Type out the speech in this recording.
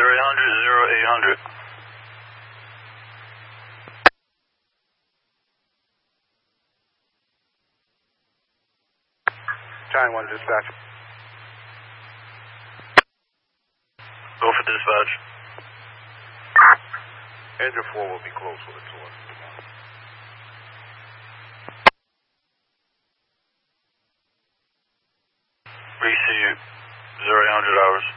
0800. Giant 1 dispatch. Go for dispatch. Engine 4 will be closed for the tour. Receive 0800 hours.